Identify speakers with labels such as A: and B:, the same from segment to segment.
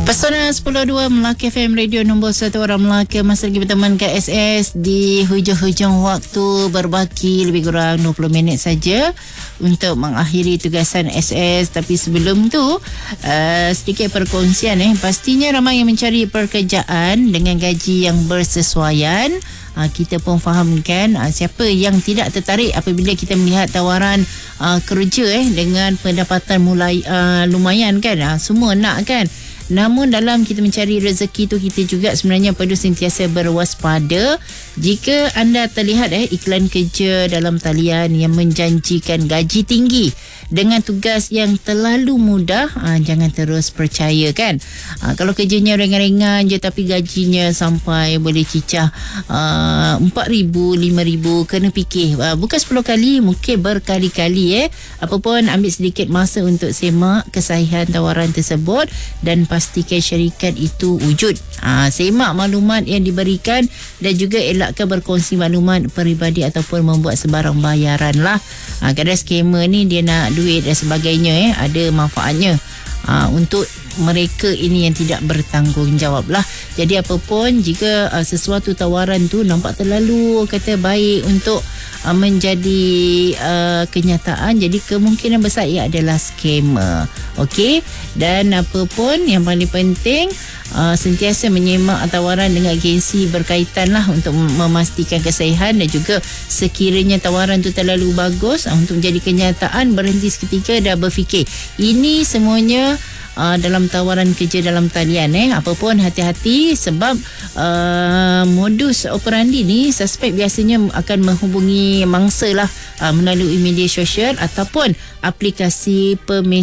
A: Pesona 10.2 Melaka FM Radio nombor 1 orang Melaka. Masih lagi berteman ke SS di hujung-hujung waktu, berbaki lebih kurang 20 minit saja untuk mengakhiri tugasan SS. Tapi sebelum tu sedikit perkongsian. Pastinya ramai yang mencari pekerjaan dengan gaji yang bersesuaian. Kita pun fahamkan siapa yang tidak tertarik apabila kita melihat tawaran kerja dengan pendapatan mulai lumayan kan. Semua nak kan. Namun dalam kita mencari rezeki tu, kita juga sebenarnya perlu sentiasa berwaspada. Jika anda terlihat iklan kerja dalam talian yang menjanjikan gaji tinggi dengan tugas yang terlalu mudah, jangan terus percaya kan. Kalau kerjanya ringan-ringan je tapi gajinya sampai boleh cicah 4,000, 5,000, kena fikir. Bukan 10 kali, mungkin berkali-kali. Apa pun, ambil sedikit masa untuk semak kesahihan tawaran tersebut dan pastikan syarikat itu wujud. Semak maklumat yang diberikan dan juga elakkan berkongsi maklumat peribadi ataupun membuat sebarang bayaran lah. Kadang skamer ni dia nak duit dan sebagainya, ada manfaatnya untuk mereka ini yang tidak bertanggungjawab lah. Jadi apapun, jika sesuatu tawaran tu nampak terlalu kata baik untuk menjadi kenyataan, jadi kemungkinan besar ia adalah skamer. Okey, dan apapun yang paling penting, sentiasa menyemak tawaran dengan agensi berkaitan lah untuk memastikan kesahihan, dan juga sekiranya tawaran tu terlalu bagus untuk menjadi kenyataan, berhenti seketika dan berfikir. Ini semuanya dalam tawaran kerja dalam talian. Apapun, hati-hati sebab modus operandi ni suspek biasanya akan menghubungi mangsa lah melalui media sosial ataupun aplikasi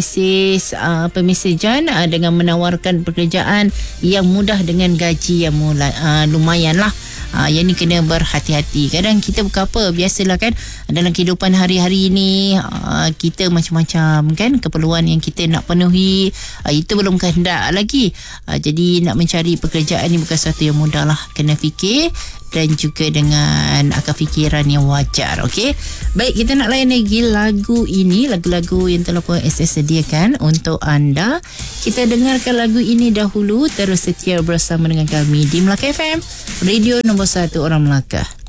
A: pemesejan dengan menawarkan pekerjaan yang mudah dengan gaji yang lumayan lah. Yang ni kena berhati-hati. Kadang kita bukan apa, biasalah kan, dalam kehidupan hari-hari ni kita macam-macam kan, keperluan yang kita nak penuhi, itu belum kehendak lagi. Jadi nak mencari pekerjaan ni bukan sesuatu yang mudah lah. Kena fikir dan juga dengan akal fikiran yang wajar. Okey, baik, kita nak layan lagi lagu ini, lagu-lagu yang telah pun SS sediakan untuk anda. Kita dengarkan lagu ini dahulu, terus setia bersama dengan kami di Melaka FM Radio nombor 1 orang Melaka.